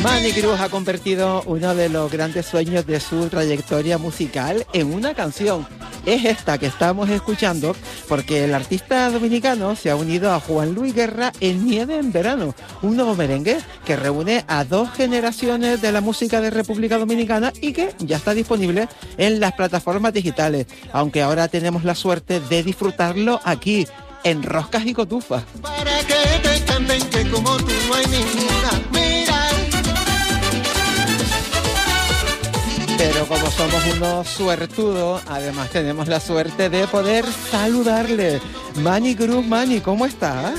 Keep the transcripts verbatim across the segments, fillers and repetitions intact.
Manny Cruz ha convertido uno de los grandes sueños de su trayectoria musical en una canción. Es esta que estamos escuchando porque el artista dominicano se ha unido a Juan Luis Guerra en Nieve en Verano, un nuevo merengue que reúne a dos generaciones de la música de República Dominicana y que ya está disponible en las plataformas digitales, aunque ahora tenemos la suerte de disfrutarlo aquí, en Roscas y Cotufas. Para que te canten que como tú no hay ninguna, mira. Pero como somos unos suertudos, además tenemos la suerte de poder saludarle. Manny Cruz, Manny, ¿cómo estás?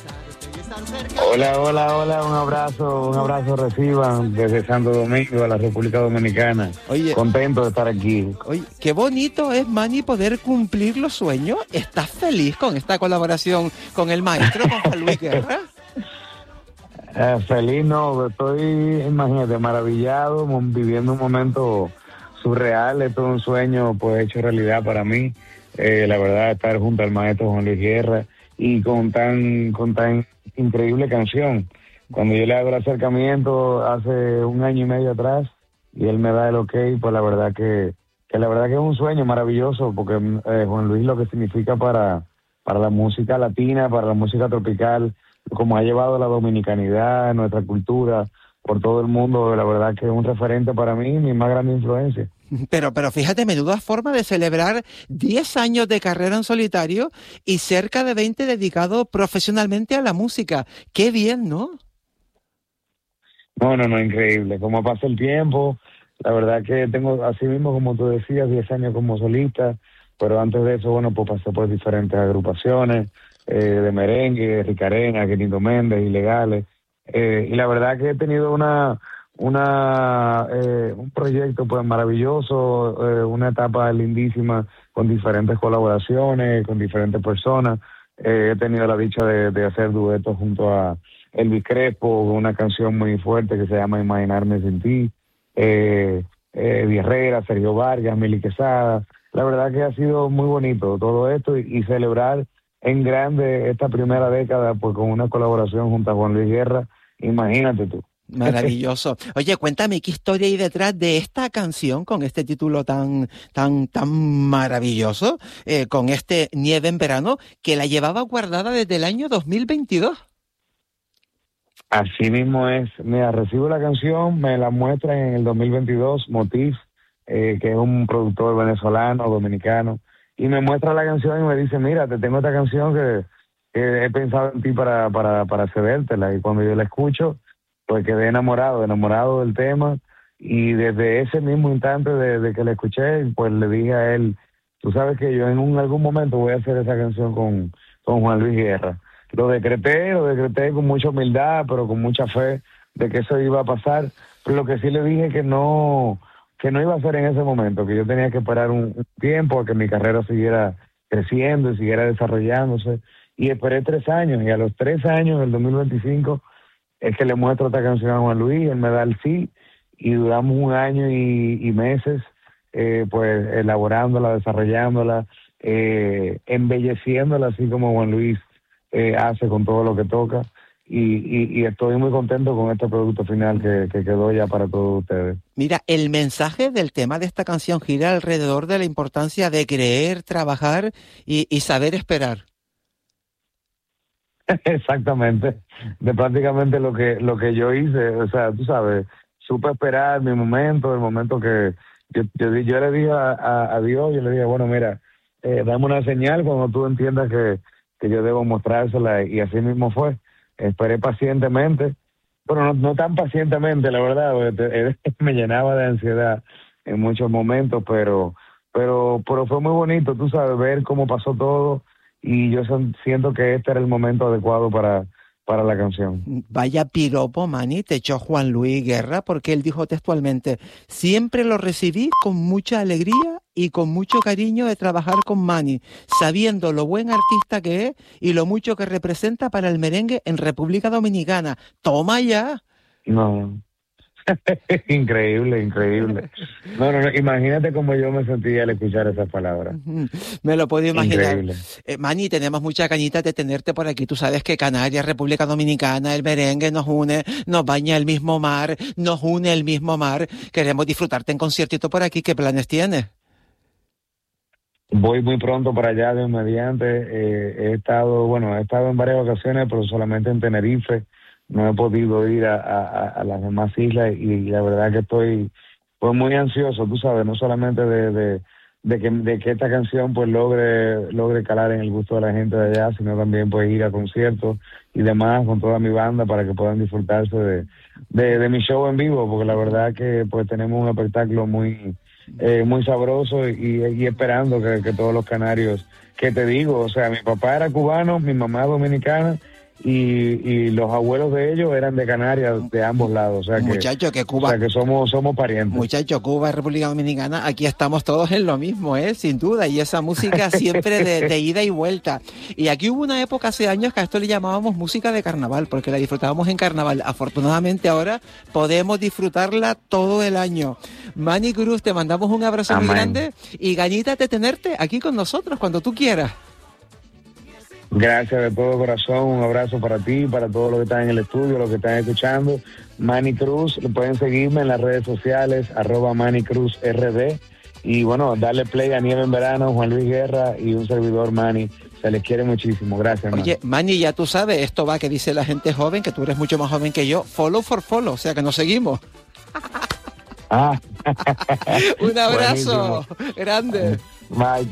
Hola, hola, hola, un abrazo, un abrazo reciban desde Santo Domingo, a la República Dominicana. Oye, contento de estar aquí. Oye, qué bonito es, Manny, poder cumplir los sueños. ¿Estás feliz con esta colaboración con el maestro, con Juan Luis Guerra? Eh, feliz no, estoy, imagínate, maravillado, viviendo un momento surreal. Esto es un sueño pues hecho realidad para mí. Eh, la verdad, estar junto al maestro Juan Luis Guerra y con tan, con tan increíble canción. Cuando yo le hago el acercamiento hace un año y medio atrás y él me da el ok, pues la verdad que, que la verdad que es un sueño maravilloso, porque eh, Juan Luis lo que significa para, para la música latina, para la música tropical, como ha llevado la dominicanidad, nuestra cultura por todo el mundo, la verdad que es un referente para mí, mi más grande influencia. Pero, pero fíjate, menuda forma de celebrar diez años de carrera en solitario y cerca de veinte dedicados profesionalmente a la música. ¡Qué bien!, ¿no? No, no, no, increíble. Como pasa el tiempo, la verdad que tengo, así mismo como tú decías, diez años como solista, pero antes de eso, bueno, pues pasé por diferentes agrupaciones, eh, de merengue, Ricarena, Quinito Méndez, Ilegales, eh, y la verdad que he tenido una... una eh, un proyecto pues maravilloso, eh, una etapa lindísima con diferentes colaboraciones, con diferentes personas. Eh, he tenido la dicha de, de hacer duetos junto a Elvis Crespo, una canción muy fuerte que se llama Imaginarme sin ti, eh, eh, Eddie Herrera, Sergio Vargas, Mili Quesada. La verdad que ha sido muy bonito todo esto y, y celebrar en grande esta primera década pues con una colaboración junto a Juan Luis Guerra. Imagínate tú. Maravilloso. Oye, cuéntame qué historia hay detrás de esta canción con este título tan, tan, tan maravilloso, eh, con este Nieve en Verano, que la llevaba guardada desde el año dos mil veintidós. Así mismo es. Mira, recibo la canción, me la muestra en el dos mil veintidós, Motif, eh, que es un productor venezolano, dominicano, y me muestra la canción y me dice, mira, te tengo esta canción que, que he pensado en ti para, para, para cedértela. Y cuando yo la escucho, pues quedé enamorado, enamorado del tema, y desde ese mismo instante de, de que la escuché, pues le dije a él, tú sabes que yo en un, algún momento voy a hacer esa canción con, con Juan Luis Guerra. Lo decreté, lo decreté con mucha humildad, pero con mucha fe de que eso iba a pasar, pero lo que sí le dije que no, que no iba a ser en ese momento, que yo tenía que esperar un, un tiempo a que mi carrera siguiera creciendo y siguiera desarrollándose, y esperé tres años, y a los tres años, en el dos mil veinticinco, es que le muestro esta canción a Juan Luis, él me da el sí, y duramos un año y, y meses, eh, pues, elaborándola, desarrollándola, eh, embelleciéndola, así como Juan Luis eh, hace con todo lo que toca, y, y, y estoy muy contento con este producto final que, que quedó ya para todos ustedes. Mira, el mensaje del tema de esta canción gira alrededor de la importancia de creer, trabajar y, y saber esperar. Exactamente, de prácticamente lo que lo que yo hice, o sea, tú sabes, supe esperar mi momento, el momento que yo, yo, yo le dije a, a, a Dios, yo le dije, bueno, mira, eh, dame una señal cuando tú entiendas que, que yo debo mostrársela, y así mismo fue. Esperé pacientemente, pero no, no tan pacientemente, la verdad, porque me llenaba de ansiedad en muchos momentos, pero, pero, pero fue muy bonito, tú sabes, ver cómo pasó todo. Y yo siento que este era el momento adecuado para, para la canción. Vaya piropo, Manny, te echó Juan Luis Guerra, porque él dijo textualmente, siempre lo recibí con mucha alegría y con mucho cariño de trabajar con Manny, sabiendo lo buen artista que es y lo mucho que representa para el merengue en República Dominicana. ¡Toma ya! No, Increíble, increíble. No, no, no, imagínate cómo yo me sentía al escuchar esas palabras. Me lo puedo imaginar. Increíble. Eh, Manny, tenemos muchas ganitas de tenerte por aquí. Tú sabes que Canarias, República Dominicana, el merengue nos une, nos baña el mismo mar, nos une el mismo mar. Queremos disfrutarte en conciertito por aquí. ¿Qué planes tienes? Voy muy pronto para allá, Dios mediante. Eh, he estado, bueno, he estado en varias ocasiones, pero solamente en Tenerife. No he podido ir a, a, a las demás islas y, y la verdad que estoy pues muy ansioso, tú sabes, no solamente de, de, de, que, de que esta canción pues logre, logre calar en el gusto de la gente de allá, sino también pues ir a conciertos y demás con toda mi banda para que puedan disfrutarse de, de, de mi show en vivo, porque la verdad que pues tenemos un espectáculo muy... Eh, muy sabroso y, y esperando que, que todos los canarios, que te digo, o sea, mi papá era cubano, mi mamá dominicana y, y los abuelos de ellos eran de Canarias, de ambos lados, o sea que, Muchacho, que Cuba, o sea que somos, somos parientes. Muchacho, Cuba, República Dominicana, aquí estamos todos en lo mismo, ¿eh? Sin duda, y esa música siempre de, de ida y vuelta. Y aquí hubo una época hace años que a esto le llamábamos música de carnaval, porque la disfrutábamos en carnaval. Afortunadamente ahora podemos disfrutarla todo el año. Manny Cruz, te mandamos un abrazo Amén. muy grande y ganita de tenerte aquí con nosotros cuando tú quieras. Gracias de todo corazón, un abrazo para ti, para todos los que están en el estudio, los que están escuchando. Manny Cruz, pueden seguirme en las redes sociales, arroba Manny Cruz R D. Y bueno, darle play a Nieve en Verano, Juan Luis Guerra y un servidor Manny. Se les quiere muchísimo, gracias. Oye, Manny, ya tú sabes, esto va que dice la gente joven, que tú eres mucho más joven que yo, follow for follow, o sea que nos seguimos. Ah. Un abrazo Buenísimo. grande. Bye.